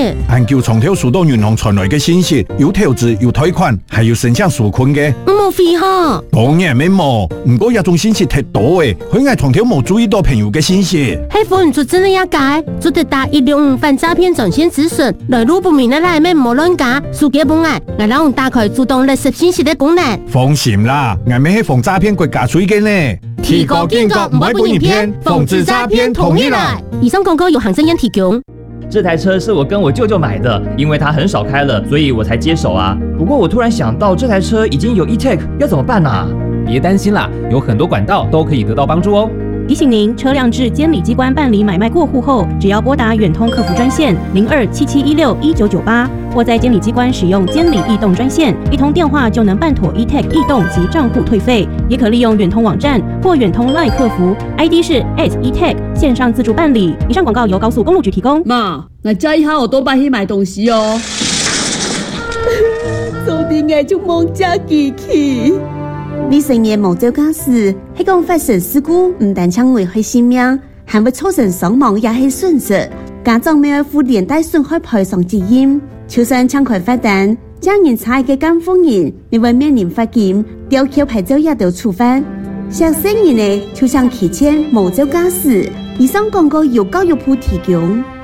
研究從條數到銀行傳來嘅信息，有投資、有貸款，還有申請紓困嘅。 冇費哈？ 當然沒冇，不過一種信息太多誒，可能同條冇注意到朋友嘅信息。 係否就真係一解，就得打165反詐騙專線諮詢，來路不明嘅內面冇亂加，數據本案，我讓我打開主動勒索信息嘅功能。 放心啦，我們係防詐騙國家水嘅呢。 提高警覺，唔會被騙，防止詐騙同意來。以上廣告由行政院提供。 這台車是我跟我舅舅買的，因為他很少開了，所以我才接手啊。不過我突然想到，這台車已經有 e-tag，要怎麼辦啊？ 別擔心啦，有很多管道都可以得到幫助哦。 提醒您，車輛至監理機關辦理買賣過戶後，只要撥打遠通客服專線0277161998，或在監理機關使用監理異動專線，一通電話就能辦妥 e-tag 異動及賬戶退費。也可利用遠通網站或遠通 LINE 客服 ，ID 是 @e-tag 線上自助辦理。以上廣告由高速公路局提供。 媽，我這一下我都拜去買東西哦。早啲我就忘記記起。 未成年無照駕駛，係講發生事故，唔但將危害性命，還會造成傷亡，也係損失。家長沒有負連帶損害賠償責任，就算搶開罰單，將人踩嘅監護人，你會面臨罰金、吊銷牌照也都處罰。想成人呢，就像提前無照駕駛。以上廣告由教育部提供。